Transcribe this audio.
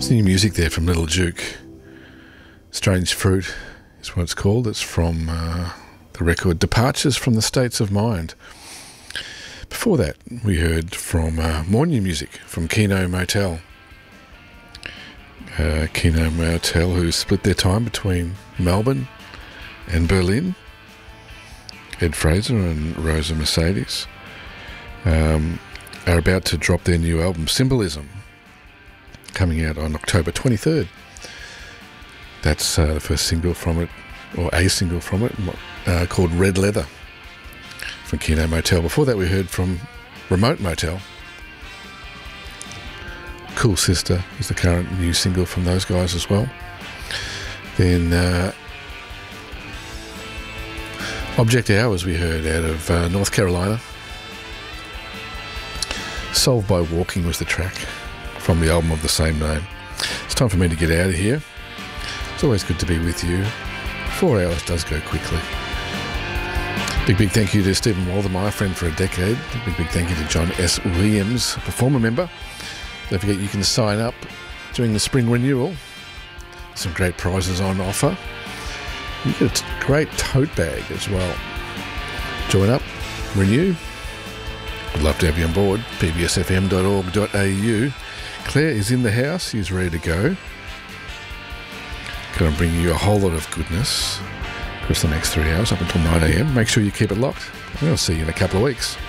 New music there from Little Duke. Strange Fruit is what it's called. It's from the record Departures from the States of Mind. Before that, we heard from more new music from Keno Motel. Keno Motel, who split their time between Melbourne and Berlin. Ed Fraser and Rosa Mercedes are about to drop their new album, Symbolism, coming out on October 23rd. That's the first single from it, or a single from it, called Red Leather from Keno Motel. Before that, we heard from Remote Motel. Cool Sister is the current new single from those guys as well. Then Object Hours we heard out of North Carolina. Solved by Walking was the track from the album of the same name. It's time for me to get out of here. It's always good to be with you. 4 hours does go quickly. Big thank you to Stephen Walder, my friend for a decade. Big thank you to John S. Williams, performer member. Don't forget you can sign up during the spring renewal. Some great prizes on offer. You get a great tote bag as well. Join up, renew. I'd love to have you on board. pbsfm.org.au. Claire is in the house. She's ready to go. Going to bring you a whole lot of goodness across the next 3 hours up until 9 a.m. Make sure you keep it locked. And I'll see you in a couple of weeks.